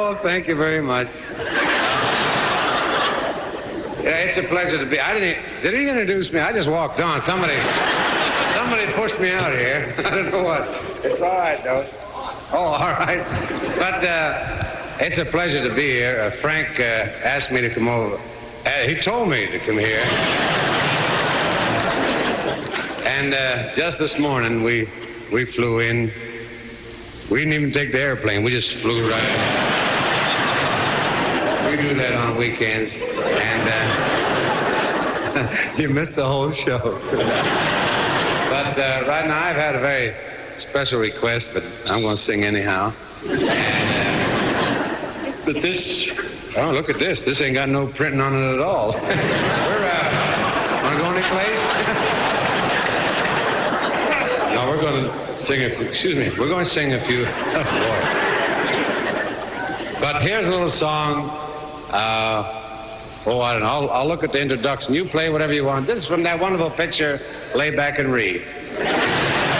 Oh, thank you very much. Yeah, it's a pleasure to be. Did he introduce me? I just walked on. Somebody pushed me out here. I don't know what. It's all right, though. Oh, all right. But it's a pleasure to be here. Frank asked me to come over. He told me to come here. And just this morning, we flew in. We didn't even take the airplane. We just flew right in. We do that on weekends. And you missed the whole show. But right now, I've had a very special request, but I'm going to sing anyhow. And, but this... Oh, look at this. This ain't got no printing on it at all. We're want to go anyplace? No, we're going to sing we're going to sing a few. Oh, boy. But here's a little song. I don't know. I'll look at the introduction. You play whatever you want. This is from that wonderful picture, Lay Back and Read.